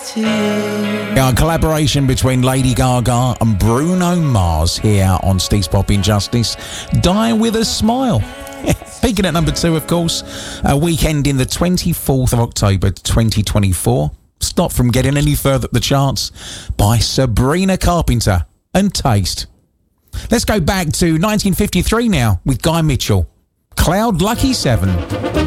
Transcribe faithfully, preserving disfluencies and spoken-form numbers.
A collaboration between Lady Gaga and Bruno Mars here on Steve's Pop Injustice. Die With a Smile. Peaking at number two, of course, a weekend in the twenty-fourth of October twenty twenty-four. Stop from getting any further up the charts by Sabrina Carpenter and Taste. Let's go back to nineteen fifty-three now with Guy Mitchell. Cloud Lucky seven.